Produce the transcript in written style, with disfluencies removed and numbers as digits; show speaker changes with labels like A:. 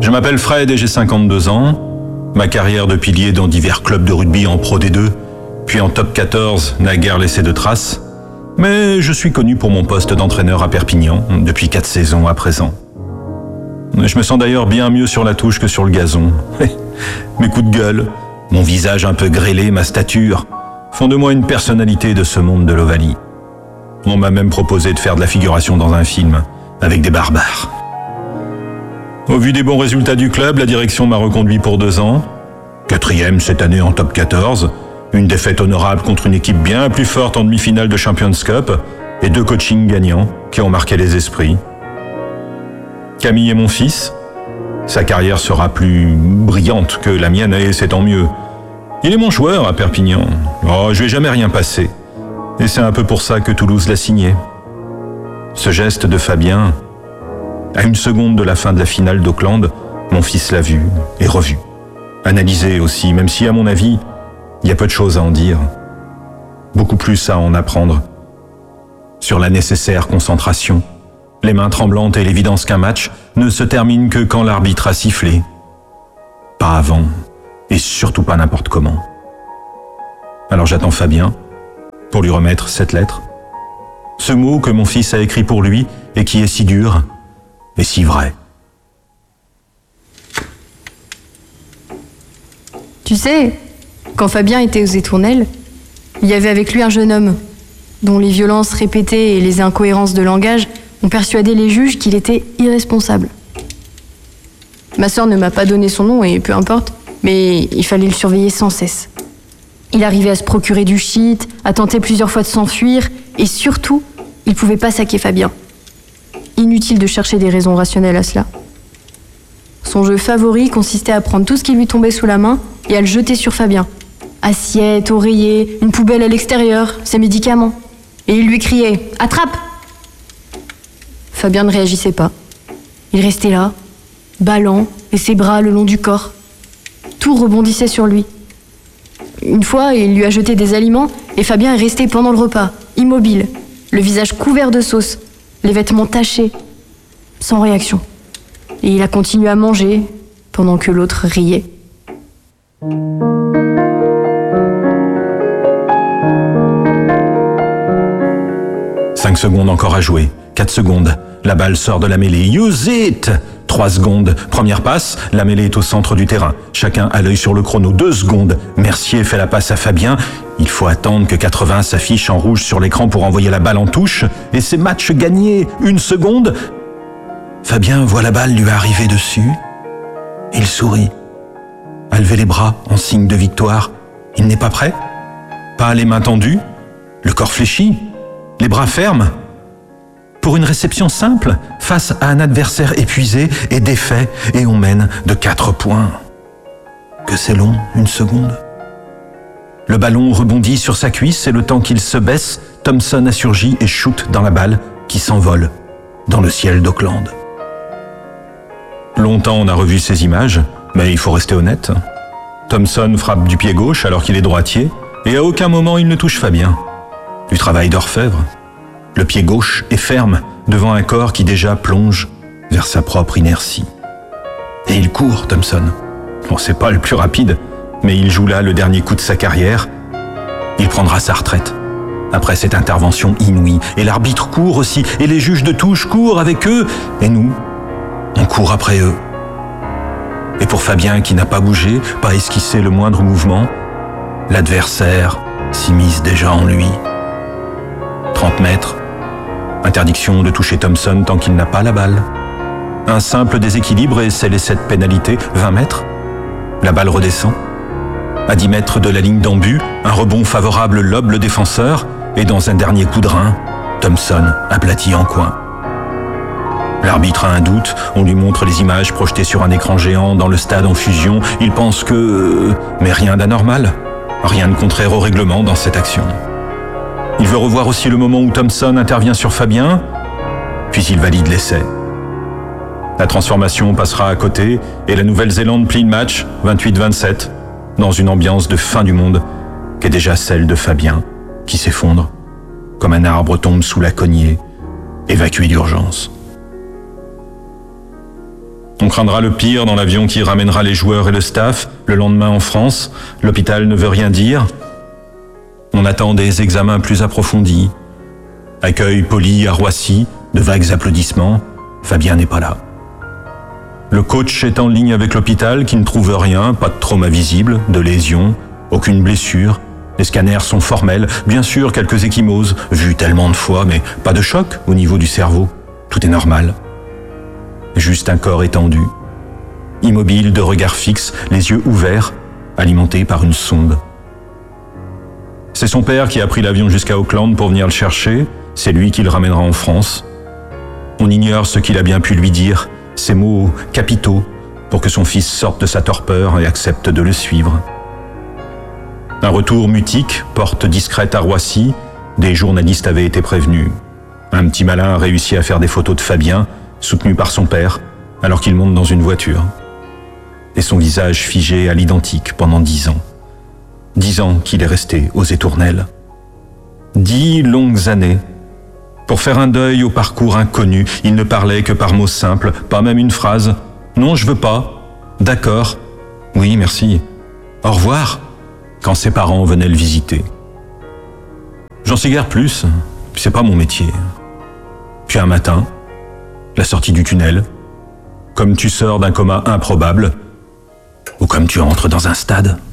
A: Je m'appelle Fred et j'ai 52 ans. Ma carrière de pilier dans divers clubs de rugby en Pro D2, puis en Top 14 n'a guère laissé de traces. Mais je suis connu pour mon poste d'entraîneur à Perpignan depuis 4 saisons à présent. Je me sens d'ailleurs bien mieux sur la touche que sur le gazon. Mes coups de gueule, mon visage un peu grêlé, ma stature, font de moi une personnalité de ce monde de l'Ovalie. On m'a même proposé de faire de la figuration dans un film, avec des barbares. Au vu des bons résultats du club, la direction m'a reconduit pour 2 ans. 4e cette année en Top 14, une défaite honorable contre une équipe bien plus forte en demi-finale de Champions Cup, et 2 coachings gagnants qui ont marqué les esprits. Camille est mon fils. Sa carrière sera plus brillante que la mienne et c'est tant mieux. Il est mon joueur à Perpignan. Oh, je vais jamais rien passer. Et c'est un peu pour ça que Toulouse l'a signé. Ce geste de Fabien, à 1 seconde de la fin de la finale d'Auckland, mon fils l'a vu et revu. Analysé aussi, même si à mon avis, il y a peu de choses à en dire. Beaucoup plus à en apprendre. Sur la nécessaire concentration, les mains tremblantes et l'évidence qu'un match ne se termine que quand l'arbitre a sifflé. Pas avant, et surtout pas n'importe comment. Alors j'attends Fabien pour lui remettre cette lettre. Ce mot que mon fils a écrit pour lui et qui est si dur et si vrai.
B: Tu sais, quand Fabien était aux Étournelles, il y avait avec lui un jeune homme dont les violences répétées et les incohérences de langage ont persuadé les juges qu'il était irresponsable. Ma sœur ne m'a pas donné son nom et peu importe, mais il fallait le surveiller sans cesse. Il arrivait à se procurer du shit, à tenter plusieurs fois de s'enfuir et surtout, il pouvait pas saquer Fabien. Inutile de chercher des raisons rationnelles à cela. Son jeu favori consistait à prendre tout ce qui lui tombait sous la main et à le jeter sur Fabien. Assiette, oreiller, une poubelle à l'extérieur, ses médicaments. Et il lui criait « Attrape !» Fabien ne réagissait pas. Il restait là, ballant et ses bras le long du corps. Tout rebondissait sur lui. Une fois, il lui a jeté des aliments et Fabien est resté pendant le repas, immobile, le visage couvert de sauce, les vêtements tachés, sans réaction. Et il a continué à manger pendant que l'autre riait. «
A: 5 secondes encore à jouer. 4 secondes. La balle sort de la mêlée. Use it! 3 secondes. Première passe. La mêlée est au centre du terrain. Chacun a l'œil sur le chrono. 2 secondes. Mercier fait la passe à Fabien. Il faut attendre que 80 s'affiche en rouge sur l'écran pour envoyer la balle en touche. Et c'est match gagné. 1 seconde. Fabien voit la balle lui arriver dessus. Il sourit. A levé les bras en signe de victoire. Il n'est pas prêt. Pas les mains tendues. Le corps fléchi. Les bras fermes. Pour une réception simple, face à un adversaire épuisé et défait, et on mène de 4 points. Que c'est long, 1 seconde. Le ballon rebondit sur sa cuisse et le temps qu'il se baisse, Thompson a surgi et shoot dans la balle qui s'envole dans le ciel d'Auckland. Longtemps on a revu ces images, mais il faut rester honnête. Thompson frappe du pied gauche alors qu'il est droitier, et à aucun moment il ne touche Fabien. Du travail d'orfèvre. Le pied gauche est ferme devant un corps qui déjà plonge vers sa propre inertie. Et il court, Thompson. Bon, c'est pas le plus rapide, mais il joue là le dernier coup de sa carrière. Il prendra sa retraite après cette intervention inouïe. Et l'arbitre court aussi, et les juges de touche courent avec eux. Et nous, on court après eux. Et pour Fabien qui n'a pas bougé, pas esquissé le moindre mouvement, l'adversaire s'immisce déjà en lui. 30 mètres. Interdiction de toucher Thompson tant qu'il n'a pas la balle. Un simple déséquilibre et c'est les 7 pénalités. 20 mètres. La balle redescend. À 10 mètres de la ligne d'en-but, un rebond favorable lobe le défenseur et dans un dernier coup de rein, Thompson aplati en coin. L'arbitre a un doute, on lui montre les images projetées sur un écran géant dans le stade en fusion. Il pense que... mais rien d'anormal. Rien de contraire au règlement dans cette action. Il veut revoir aussi le moment où Thompson intervient sur Fabien, puis il valide l'essai. La transformation passera à côté et la Nouvelle-Zélande plie le match 28-27 dans une ambiance de fin du monde qui est déjà celle de Fabien qui s'effondre comme un arbre tombe sous la cognée, évacué d'urgence. On craindra le pire dans l'avion qui ramènera les joueurs et le staff le lendemain en France. L'hôpital ne veut rien dire. On attend des examens plus approfondis. Accueil poli à Roissy, de vagues applaudissements. Fabien n'est pas là. Le coach est en ligne avec l'hôpital qui ne trouve rien, pas de trauma visible, de lésions, aucune blessure. Les scanners sont formels, bien sûr quelques ecchymoses, vues tellement de fois, mais pas de choc au niveau du cerveau. Tout est normal. Juste un corps étendu, immobile de regard fixe, les yeux ouverts, alimenté par une sonde. C'est son père qui a pris l'avion jusqu'à Auckland pour venir le chercher, c'est lui qui le ramènera en France. On ignore ce qu'il a bien pu lui dire, ces mots capitaux pour que son fils sorte de sa torpeur et accepte de le suivre. Un retour mutique, porte discrète à Roissy, des journalistes avaient été prévenus. Un petit malin a réussi à faire des photos de Fabien, soutenu par son père, alors qu'il monte dans une voiture. Et son visage figé à l'identique pendant 10 ans. 10 ans qu'il est resté aux étournelles. 10 longues années. Pour faire un deuil au parcours inconnu, il ne parlait que par mots simples, pas même une phrase. « Non, je veux pas. »« D'accord. »« Oui, merci. »« Au revoir » quand ses parents venaient le visiter. J'en sais guère plus, c'est pas mon métier. Puis un matin, la sortie du tunnel, comme tu sors d'un coma improbable, ou comme tu entres dans un stade.